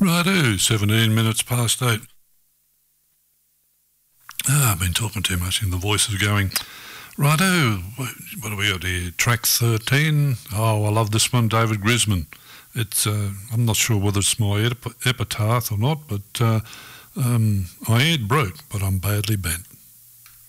Righto, 17 minutes past 8. I've been talking too much and the voice is going. Righto, what do we got here? Track 13. Oh, I love this one, David Grisman. It's I'm not sure whether it's my epitaph or not, but I ain't broke, but I'm badly bent.